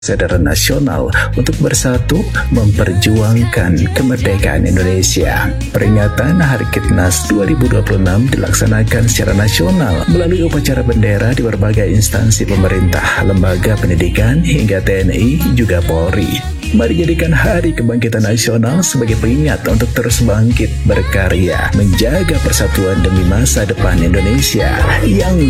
Kesadaran nasional untuk bersatu memperjuangkan kemerdekaan Indonesia. Peringatan Hari Kitnas 2026 dilaksanakan secara nasional melalui upacara bendera di berbagai instansi pemerintah, lembaga pendidikan, hingga TNI juga Polri. Mari jadikan Hari Kebangkitan Nasional sebagai pengingat untuk terus bangkit berkarya, menjaga persatuan demi masa depan Indonesia yang